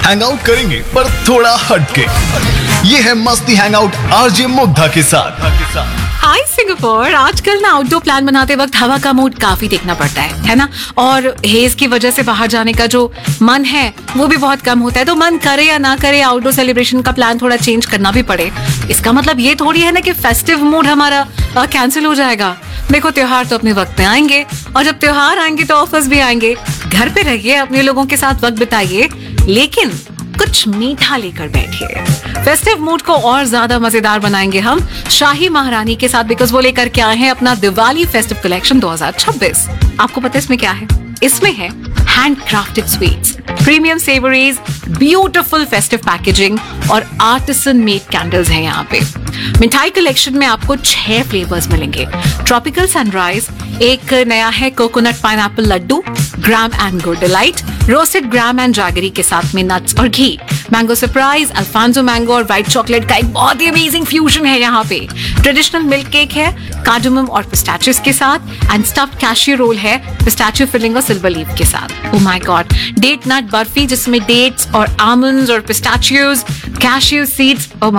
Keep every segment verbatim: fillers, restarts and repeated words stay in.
Hang out करेंगे पर थोड़ा हटके। ये है मस्ती हैंग आउट आरजे मुग्धा के साथ। हाय सिंगापुर। आजकल ना आउटडोर प्लान बनाते वक्त हवा का मूड काफी देखना पड़ता है है ना, और हेज की वजह से बाहर जाने का जो मन है वो भी बहुत कम होता है। तो मन करे या ना करे, आउटडोर सेलिब्रेशन का प्लान थोड़ा चेंज करना भी पड़े। इसका मतलब ये थोड़ी है ना कि फेस्टिव मूड हमारा कैंसिल हो जाएगा। देखो, त्योहार तो अपने वक्त में आएंगे, और जब त्योहार आएंगे तो ऑफर्स भी आएंगे। घर पे रहिए, अपने लोगों के साथ वक्त बिताइए, लेकिन कुछ मीठा लेकर बैठिए। फेस्टिव मूड को और ज्यादा मजेदार बनाएंगे हम शाही महारानी के साथ, बिकॉज वो लेकर के आए हैं अपना दिवाली फेस्टिव कलेक्शन दो हज़ार छब्बीस। आपको पता है इसमें क्या है? इसमें है hand crafted sweets, premium savouries, beautiful festive packaging और आर्टिसन मेड कैंडल्स हैं यहाँ पे। मिठाई कलेक्शन में आपको छह फ्लेवर्स मिलेंगे। ट्रॉपिकल सनराइज, एक नया है coconut pineapple Laddu, gram and good delight, roasted gram and jaggery के साथ में नट्स और घी, मैंगो सरप्राइज, अल्फांसो मैंगो और व्हाइट चॉकलेट का एक बहुत ही अमेजिंग फ्यूजन है यहाँ पे। ट्रेडिशनल मिल्क केक है कार्डमम और पिस्ताचियोज के साथ, एंड स्टफ्ड कैशियो रोल है पिस्ताचियो फिलिंग और सिल्वर लीफ के साथ। ओह माय गॉड, डेट नट बर्फी जिसमें डेट्स और आमंड्स और पिस्ताचियोज, कैशियो सीड्स। ओह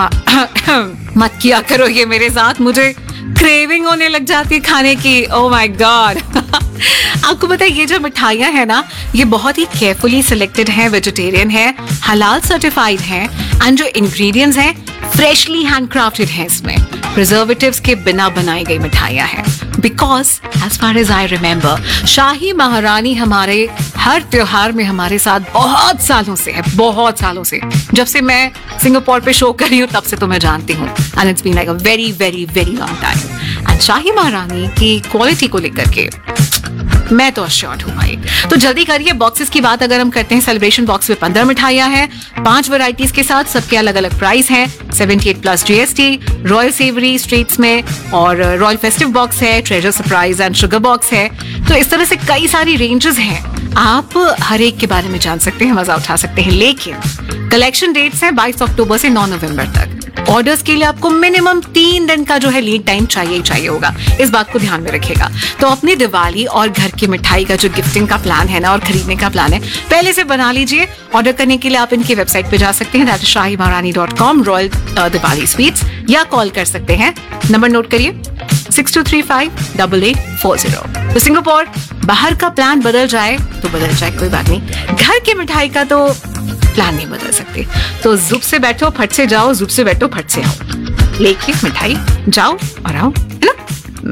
मत किया करो ये मेरे साथ, मुझे क्रेविंग होने लग जाती है खाने की। Oh my God. आपको पता है ये जो मिठाइयाँ हैं ना, ये बहुत ही केयरफुली सिलेक्टेड हैं, वेजिटेरियन है, हलाल सर्टिफाइड हैं, एंड जो इंग्रेडिएंट्स हैं फ्रेशली हैंडक्राफ्टेड हैं। इसमें प्रिजर्वेटिव्स के बिना बनाई गई मिठाइयाँ हैं। Because as far as I remember, शाही महारानी हमारे हर त्योहार में हमारे साथ बहुत सालों से है, बहुत सालों से। जब से मैं सिंगापुर पे शो कर रही हूँ तब से तो मैं जानती हूँ, and it's been like a very very very long time. And शाही महारानी की क्वालिटी को लेकर के मैं तो अश्योर्ड हूँ भाई। तो जल्दी करिए। बॉक्सेस की बात अगर हम करते हैं, सेलिब्रेशन बॉक्स में पंद्रह मिठाइयाँ हैं, पांच वैरायटीज के साथ, सबके अलग अलग प्राइस हैं। अठहत्तर plus GST, royal Sewri streets में, और रॉयल फेस्टिव बॉक्स है, treasure surprise and sugar box है। तो इस तरह से कई सारी रेंजेस हैं, आप हर एक के बारे में जान सकते हैं, मजा उठा सकते हैं। लेकिन कलेक्शन डेट्स हैं बाईस अक्टूबर से नौ नवंबर तक। ऑर्डर्स के लिए आपको मिनिमम तीन दिन का जो है लीड टाइम चाहिए ही चाहिए होगा, इस बात को ध्यान में रखिएगा। तो अपनी दिवाली और घर की मिठाई का जो गिफ्टिंग का प्लान है ना, और खरीदने का प्लान है, पहले से बना लीजिए। ऑर्डर करने के लिए आप इनकी वेबसाइट पे जा सकते हैं, दैट इज शाही महारानी dot com, royal Diwali sweets, या कॉल कर सकते हैं। नंबर नोट करिए, six to three five double eight four zero. तो सिंगापुर, बाहर का प्लान बदल जाए तो बदल जाए, कोई बात नहीं, घर की मिठाई का तो प्लान नहीं बदल सकते। तो जुप से बैठो फट से जाओ, जुप से बैठो फट से आओ, लेके मिठाई जाओ और आओ, है ना?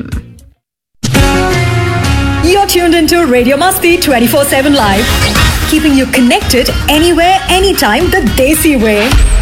You're tuned into Radio Masti twenty-four seven Live, keeping you connected anywhere, anytime, the Desi way.